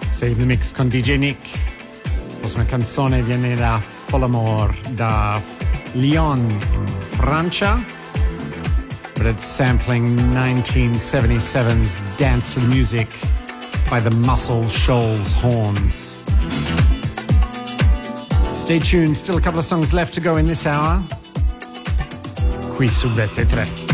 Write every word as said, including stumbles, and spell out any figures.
Save the Mix con D J Nick. La prossima canzone viene da Follamore, da Lyon in Francia, but it's sampling nineteen seventy-seven's Dance to the Music by the Muscle Shoals Horns. Stay tuned, still a couple of songs left to go in this hour, qui su Rete tre.